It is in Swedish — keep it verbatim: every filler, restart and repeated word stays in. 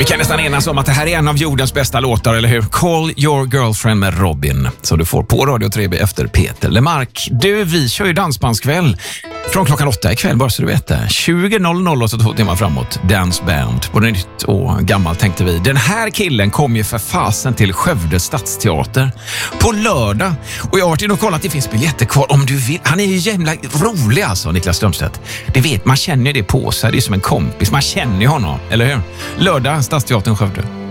Vi kan nästan enas om att det här är en av jordens bästa låtar, eller hur? Call Your Girlfriend med Robin, så du får på Radio tre B efter Peter Lemark. Du, vi kör ju dansbandskväll från klockan åtta ikväll, bara så du vet det. tjugo noll noll och så två timmar framåt. Dansband. Både nytt och gammalt tänkte vi. Den här killen kom ju för fasen till Skövde stadsteater på lördag. Och jag har varit inne och kollat att det finns biljetter kvar om du vill. Han är ju jävla rolig alltså, Niklas Strömstedt. Det vet, man känner det på sig. Det är som en kompis. Man känner ju honom, eller hur? Lördag, stadsteatern Skövde.